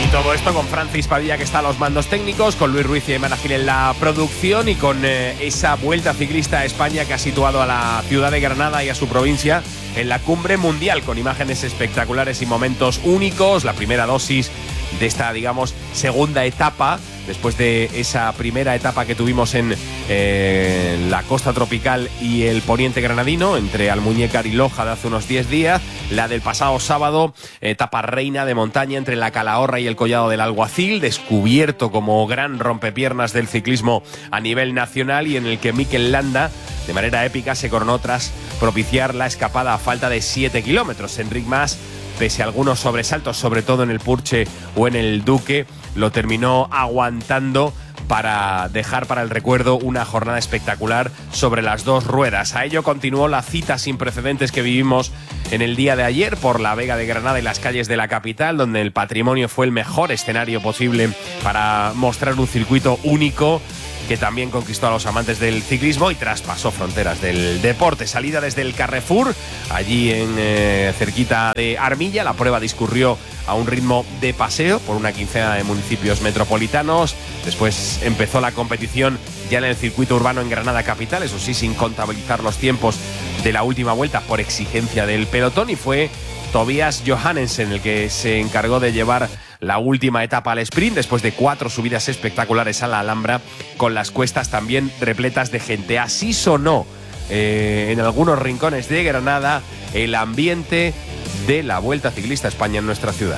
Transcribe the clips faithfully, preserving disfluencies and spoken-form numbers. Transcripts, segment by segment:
todo esto con Francis Padilla, que está a los mandos técnicos, con Luis Ruiz y Emana Gil en la producción, y con eh, esa Vuelta Ciclista a España que ha situado a la ciudad de Granada y a su provincia en la cumbre mundial, con imágenes espectaculares y momentos únicos. La primera dosis de esta, digamos, segunda etapa, después de esa primera etapa que tuvimos en eh, la costa tropical y el poniente granadino, entre Almuñécar y Loja, de hace unos diez días. La del pasado sábado, etapa reina de montaña entre la Calahorra y el Collado del Alguacil, descubierto como gran rompepiernas del ciclismo a nivel nacional, y en el que Mikel Landa, de manera épica, se coronó tras propiciar la escapada a falta de siete kilómetros. Enric Mas, pese a algunos sobresaltos, sobre todo en el Purche o en el Duque, lo terminó aguantando para dejar para el recuerdo una jornada espectacular sobre las dos ruedas. A ello continuó la cita sin precedentes que vivimos en el día de ayer por la Vega de Granada y las calles de la capital, donde el patrimonio fue el mejor escenario posible para mostrar un circuito único que también conquistó a los amantes del ciclismo y traspasó fronteras del deporte. Salida desde el Carrefour, allí en eh, cerquita de Armilla. La prueba discurrió a un ritmo de paseo por una quincena de municipios metropolitanos. Después empezó la competición ya en el circuito urbano en Granada capital, eso sí, sin contabilizar los tiempos de la última vuelta por exigencia del pelotón, y fue Tobias Johannesen el que se encargó de llevar la última etapa al sprint, después de cuatro subidas espectaculares a la Alhambra, con las cuestas también repletas de gente. Así sonó eh, en algunos rincones de Granada el ambiente de la Vuelta Ciclista a España en nuestra ciudad.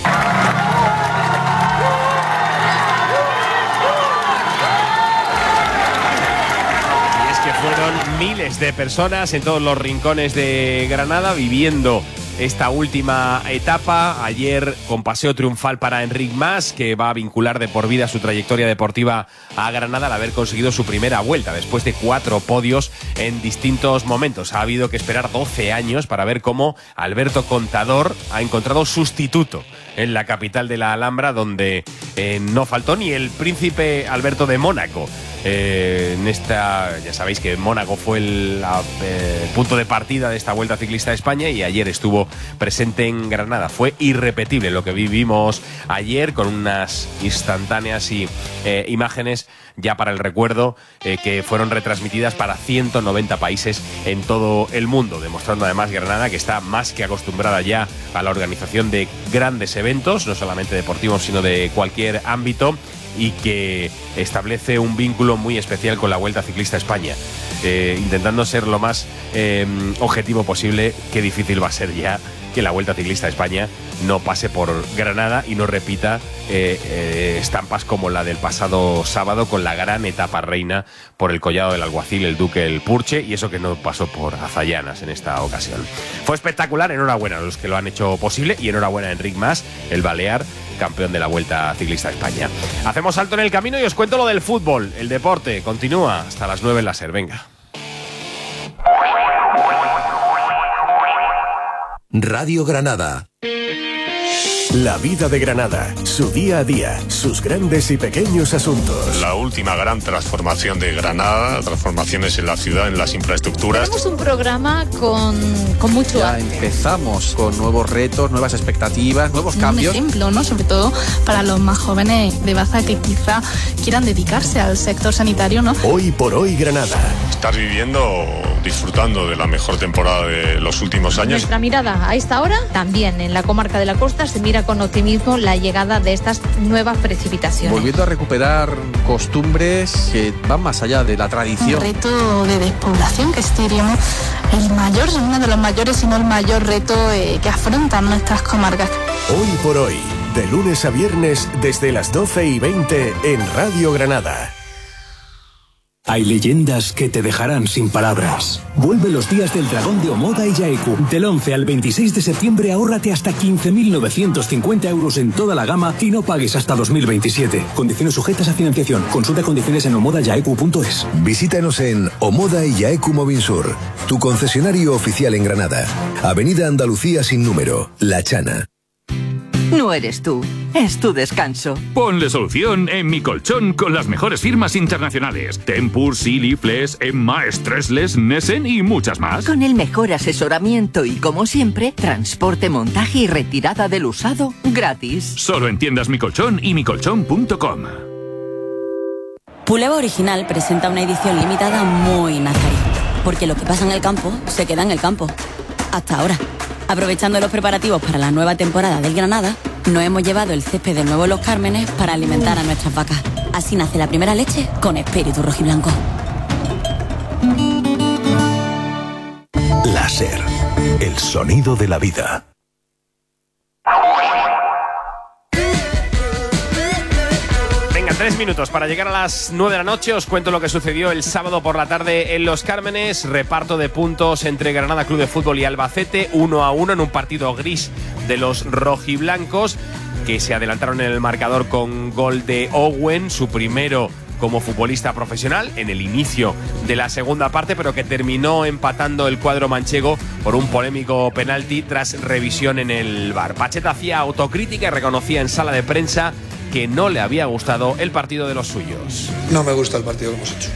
Y es que fueron miles de personas en todos los rincones de Granada viviendo esta última etapa. Ayer con paseo triunfal para Enric Mas, que va a vincular de por vida su trayectoria deportiva a Granada al haber conseguido su primera vuelta después de cuatro podios en distintos momentos. Ha habido que esperar doce años para ver cómo Alberto Contador ha encontrado sustituto en la capital de la Alhambra, donde eh, no faltó ni el príncipe Alberto de Mónaco. Eh, en esta, ya sabéis que Mónaco fue el la, eh, punto de partida de esta Vuelta Ciclista a España, y ayer estuvo presente en Granada. Fue irrepetible lo que vivimos ayer, con unas instantáneas y eh, imágenes ya para el recuerdo, eh, que fueron retransmitidas para ciento noventa países en todo el mundo, demostrando además Granada que está más que acostumbrada ya a la organización de grandes eventos, no solamente deportivos sino de cualquier ámbito, y que establece un vínculo muy especial con la Vuelta Ciclista a España, eh, intentando ser lo más eh, objetivo posible. Qué difícil va a ser ya que la Vuelta Ciclista a España no pase por Granada y no repita eh, eh, estampas como la del pasado sábado, con la gran etapa reina por el Collado del Alguacil, el Duque, el Purche, y eso que no pasó por Azallanas en esta ocasión. Fue espectacular, enhorabuena a los que lo han hecho posible, y enhorabuena a Enric Mas, el balear, campeón de la Vuelta Ciclista a España. Hacemos salto en el camino y os cuento lo del fútbol. El deporte continúa hasta las nueve en la SER. Venga. Radio Granada. La vida de Granada, su día a día, sus grandes y pequeños asuntos. La última gran transformación de Granada, transformaciones en la ciudad, en las infraestructuras. Tenemos un programa con, con mucho ya arte. Empezamos con nuevos retos, nuevas expectativas, nuevos cambios. Un ejemplo, ¿no? Sobre todo para los más jóvenes de Baza que quizá quieran dedicarse al sector sanitario, ¿no? Hoy por hoy Granada. Estás viviendo, disfrutando de la mejor temporada de los últimos años. Nuestra mirada a esta hora, también en la comarca de la Costa, se mira con optimismo la llegada de estas nuevas precipitaciones. Volviendo a recuperar costumbres que van más allá de la tradición. Un reto de despoblación que diríamos el mayor, uno de los mayores, si no el mayor reto eh, que afrontan nuestras comarcas. Hoy por hoy, de lunes a viernes desde las doce y veinte en Radio Granada. Hay leyendas que te dejarán sin palabras. Vuelve los días del dragón de Omoda y Yaeku. Del once al veintiséis de septiembre ahórrate hasta quince mil novecientos cincuenta euros en toda la gama y no pagues hasta dos mil veintisiete. Condiciones sujetas a financiación. Consulta condiciones en omoda yaeku punto es. Visítanos en Omoda y Yaeku Movinsur, tu concesionario oficial en Granada. Avenida Andalucía sin número, La Chana. No eres tú, es tu descanso. Ponle solución en Mi Colchón con las mejores firmas internacionales. Tempur, Sealy, Flex, Emma, Stressless, Nessen y muchas más. Con el mejor asesoramiento y, como siempre, transporte, montaje y retirada del usado gratis. Solo en tiendas Mi Colchón y mi colchón punto com. Puleva Original presenta una edición limitada muy nazarí. Porque lo que pasa en el campo, se queda en el campo. Hasta ahora. Aprovechando los preparativos para la nueva temporada del Granada, nos hemos llevado el césped de nuevo Los Cármenes para alimentar a nuestras vacas. Así nace la primera leche con espíritu rojiblanco. Láser, el sonido de la vida. Tres minutos para llegar a las nueve de la noche. Os cuento lo que sucedió el sábado por la tarde en Los Cármenes. Reparto de puntos entre Granada Club de Fútbol y Albacete, uno a uno en un partido gris de los rojiblancos, que se adelantaron en el marcador con gol de Owen, su primero como futbolista profesional en el inicio de la segunda parte, pero que terminó empatando el cuadro manchego por un polémico penalti tras revisión en el V A R. Pacheta hacía autocrítica y reconocía en sala de prensa que no le había gustado el partido de los suyos. No me gusta el partido que hemos hecho.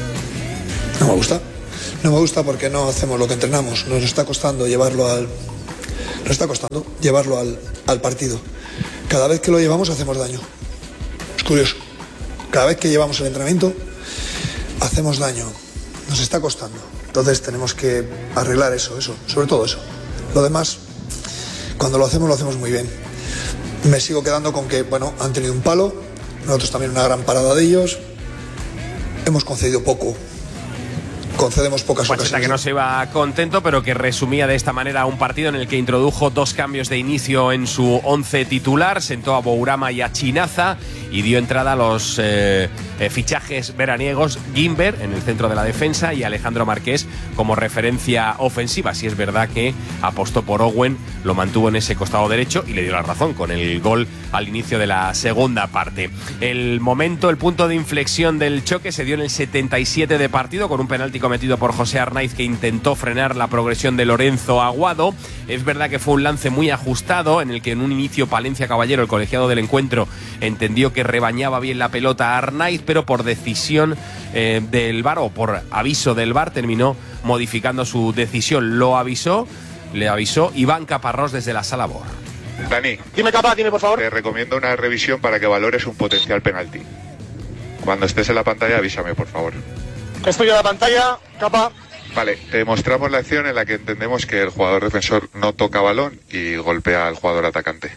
No me gusta. No me gusta porque no hacemos lo que entrenamos. Nos está costando llevarlo al... Nos está costando llevarlo al, al partido. Cada vez que lo llevamos hacemos daño. Es curioso. Cada vez que llevamos el entrenamiento hacemos daño. Nos está costando. Entonces tenemos que arreglar eso, eso. Sobre todo eso. Lo demás, cuando lo hacemos, lo hacemos muy bien. Me sigo quedando con que, bueno, han tenido un palo, nosotros también una gran parada de ellos, hemos concedido poco, concedemos pocas Pacheta ocasiones. Que no se iba contento, pero que resumía de esta manera un partido en el que introdujo dos cambios de inicio en su once titular, sentó a Bourama y a Chinaza y dio entrada a los eh, eh, fichajes veraniegos, Guimber en el centro de la defensa y Alejandro Marqués como referencia ofensiva. Si es verdad que apostó por Owen, lo mantuvo en ese costado derecho y le dio la razón con el gol al inicio de la segunda parte. El momento, el punto de inflexión del choque se dio en el setenta y siete de partido con un penalti cometido por José Arnaiz, que intentó frenar la progresión de Lorenzo Aguado. Es verdad que fue un lance muy ajustado en el que en un inicio Palencia Caballero, el colegiado del encuentro, entendió que rebañaba bien la pelota a Arnaiz, pero por decisión eh, del V A R o por aviso del V A R terminó modificando su decisión. Lo avisó, le avisó Iván Caparrós desde la sala V A R. Dani. Dime, Capa, dime por favor. Te recomiendo una revisión para que valores un potencial penalti. Cuando estés en la pantalla avísame, por favor. Estoy en la pantalla, Capa. Vale, te mostramos la acción en la que entendemos que el jugador defensor no toca balón y golpea al jugador atacante.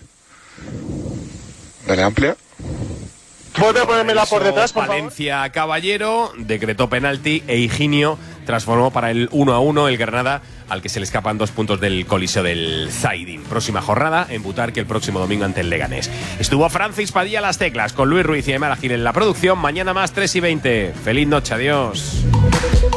Dale amplia. Vuelve a ponérmela por detrás, por Valencia favor. Caballero decretó penalti e Higinio transformó para el uno a uno el Granada, al que se le escapan dos puntos del Coliseo del Zaidín. Próxima jornada en Butarque el próximo domingo ante el Leganés. Estuvo Francis Padilla a las teclas con Luis Ruiz y Emma Gil en la producción. Mañana más tres y veinte. Feliz noche, adiós.